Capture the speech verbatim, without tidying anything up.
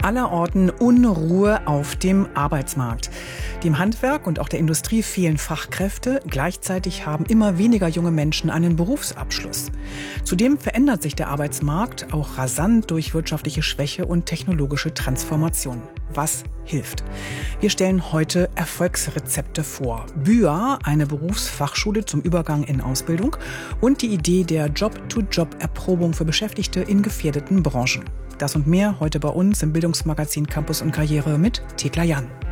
Allerorten Unruhe auf dem Arbeitsmarkt. Dem Handwerk und auch der Industrie fehlen Fachkräfte. Gleichzeitig haben immer weniger junge Menschen einen Berufsabschluss. Zudem verändert sich der Arbeitsmarkt auch rasant durch wirtschaftliche Schwäche und technologische Transformation. Was hilft? Wir stellen heute Erfolgsrezepte vor. B Ü A, eine Berufsfachschule zum Übergang in Ausbildung, und die Idee der Job-to-Job-Erprobung für Beschäftigte in gefährdeten Branchen. Das und mehr heute bei uns im Bildungsmagazin Campus und Karriere mit Thekla Jan.